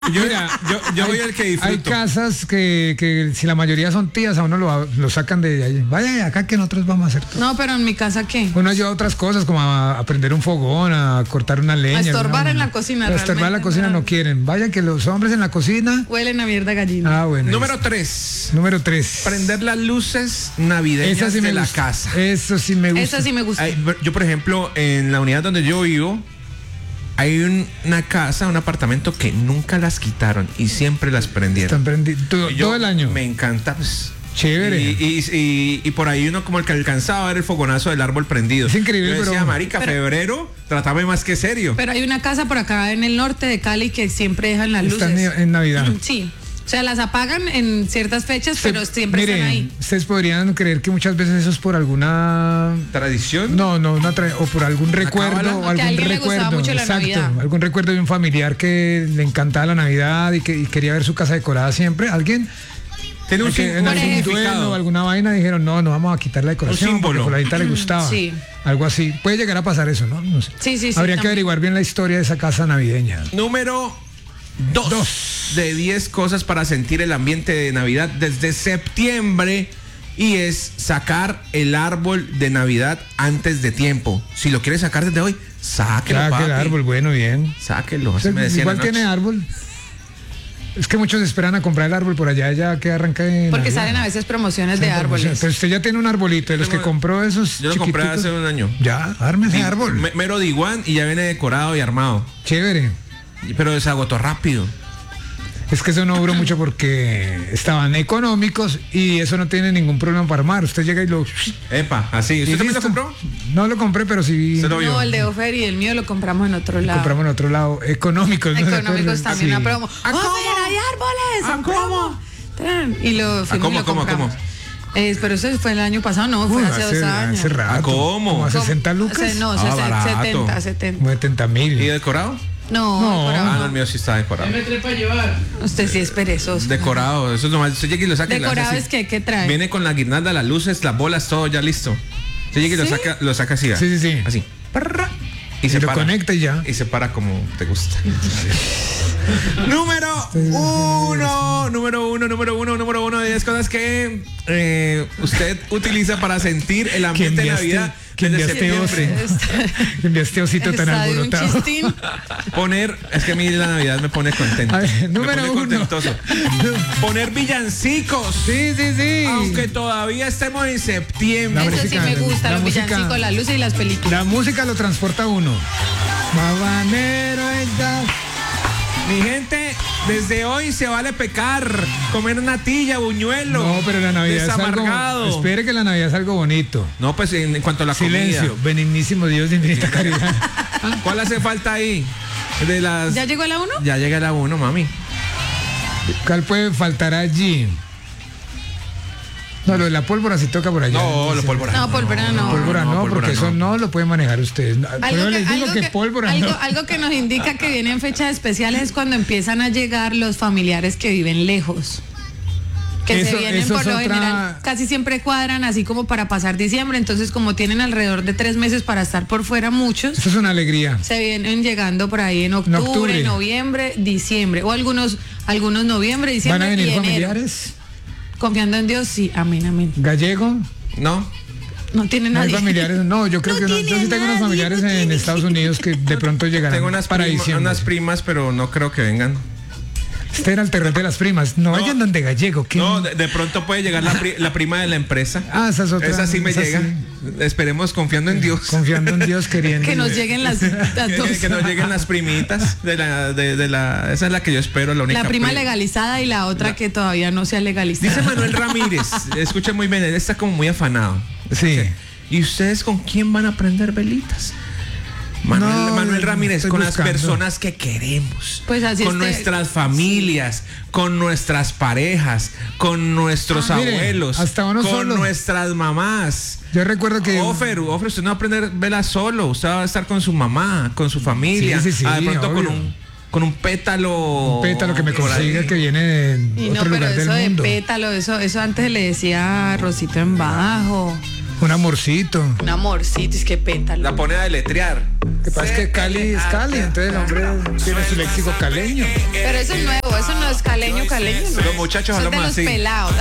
Yo voy al que disfruto. Hay casas que si la mayoría son tías, a uno lo sacan de ahí. Vaya acá que nosotros vamos a hacer todo. No, pero en mi casa, ¿qué? Uno ayuda a otras cosas, como a prender un fogón, a cortar una leña. A estorbar en la cocina. A estorbar en la cocina no quieren. Vaya que los hombres en la cocina huelen a mierda gallina. Ah, bueno. Número 3. Prender las luces navideñas de la casa. Eso sí me gusta. Eso sí me gusta. Yo, por ejemplo, en la unidad donde yo vivo, hay una casa, un apartamento que nunca las quitaron y siempre las prendieron. Están todo el año. Me encanta, pues. Chévere. Y por ahí uno como el que alcanzaba a ver el fogonazo del árbol prendido. Es increíble, yo decía, pero marica, febrero, trátame más que serio. Pero hay una casa por acá en el norte de Cali que siempre dejan las luces. Están en Navidad. Sí. O sea, las apagan en ciertas fechas, pero siempre están ahí. Ustedes podrían creer que muchas veces eso es por alguna tradición. No, o por algún recuerdo, o algún recuerdo. Mucho la Navidad. Algún recuerdo de un familiar que le encantaba la Navidad y quería ver su casa decorada siempre. Alguien tiene un significado, alguna vaina dijeron, no vamos a quitar la decoración. Un símbolo. Porque a la gente le gustaba. Sí. Algo así. Puede llegar a pasar eso, ¿no? No sé. Sí. Habría que averiguar bien la historia de esa casa navideña. Número 2 de 10 cosas para sentir el ambiente de Navidad desde septiembre, y es sacar el árbol de Navidad antes de tiempo. Si lo quieres sacar desde hoy, sáquelo, papi. el árbol, bueno, bien. Sáquelo. Así me decían igual tiene árbol. Es que muchos esperan a comprar el árbol por allá, ya que arranca en porque Navidad. salen a veces promociones de árboles. Pero usted ya tiene un arbolito, de los que compró esos. Yo lo compré hace un año. Ya, arme ese árbol. Mero Diguan, y ya viene decorado y armado. Chévere. Pero se agotó rápido. Es que eso no duró mucho porque estaban económicos y eso no tiene ningún problema para armar. Usted llega y lo... Epa, así. ¿Usted también lo compró? No lo compré, pero sí... No, el de Ofer y el mío lo compramos en otro lado. Compramos en otro lado. Económicos. Económicos también, sí. la promo. ¡Ofer, hay árboles! ¿Cómo? Y lo fuimos y lo compramos. Pero eso fue el año pasado, no, fue hace 2 años. Hace rato. ¿Cómo? ¿Como a 60 lucas? No, 70. Como 70,000. ¿Y decorado? No. No, el mío sí está decorado. para llevar. Usted sí es perezoso. Decorado, eso es nomás. Usted llega y lo saca. Decorado es que, ¿qué trae? Viene con la guirnalda, las luces, las bolas, todo ya listo. Usted llega y lo saca así. Sí. Así. Y se lo conecta y ya. Y se para como te gusta. Número uno de 10 cosas que usted utiliza para sentir el ambiente de Navidad desde septiembre. Enviaste osito tan alborotado. Es que a mí la Navidad me pone contento. Número 1. Contentoso. Poner villancicos. Sí. Aunque todavía estemos en septiembre. Eso sí me gusta, los villancicos, la luz y las películas. La música lo transporta a uno. Mabanero Mi gente, desde hoy se vale pecar, comer natilla, buñuelo. No, pero la Navidad desamargado. Es algo. Espere que la Navidad es algo bonito. No, pues en cuanto a la silencio, comida. Benignísimo Dios de infinita caridad. ¿Cuál hace falta ahí? ¿Ya llegó la 1? Ya llega la 1, mami. ¿Cuál puede faltar allí? No, lo de la pólvora sí toca por allá. No, la pólvora. No, pólvora no. Pólvora no, porque eso no lo puede manejar usted. Pero les digo que pólvora no. Algo que nos indica que vienen fechas especiales es cuando empiezan a llegar los familiares que viven lejos. Que se vienen por lo general, casi siempre cuadran así como para pasar diciembre, entonces como tienen alrededor de 3 meses para estar por fuera muchos. Eso es una alegría. Se vienen llegando por ahí en octubre, noviembre, diciembre, o algunos noviembre, diciembre. ¿Van a venir y familiares? Confiando en Dios, sí, amén. ¿Gallego? No. No tiene nadie. ¿No hay familiares? No, yo creo que no. Yo sí tengo unos familiares en Estados Unidos que de pronto llegarán. Tengo unas primas, pero no creo que vengan. Este era el terror de las primas. No vayan donde Gallego. ¿Qué? No, de pronto puede llegar la prima de la empresa. Esa es otra. Esa sí me llega. Sí. Esperemos confiando en Dios. Confiando en Dios, queriendo. Que nos lleguen las dos. Que nos lleguen las primitas. Esa es la que yo espero, la única. La prima legalizada y la otra que todavía no se ha legalizado. Dice Manuel Ramírez, escuchen muy bien, él está como muy afanado. Sí. ¿Y ustedes con quién van a prender velitas? Manuel Ramírez, con las personas que queremos, pues así con nuestras familias, con nuestras parejas, con nuestros abuelos, con nuestras mamás. Yo recuerdo que Ofer, usted no va a prender velas solo, usted va a estar con su mamá, con su familia, de pronto con un pétalo. Un pétalo que me consiga que viene de otro lugar del mundo. Y no, pero eso de pétalo, eso antes le decía Rosito en bajo. Un amorcito. Un amorcito, es que pétalo. La pone a deletrear. Lo que pasa es que Cali es Cali, entonces el hombre tiene su léxico caleño. Pero eso es nuevo, eso no es caleño, ¿no? Los muchachos Eso es de hablamos los así. pelados.